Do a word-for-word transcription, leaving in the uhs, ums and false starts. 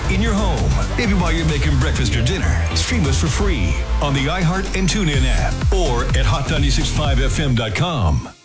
in your home, maybe while you're making breakfast or dinner. Stream us for free on the iHeart and TuneIn app or at hot nine six five f m dot com.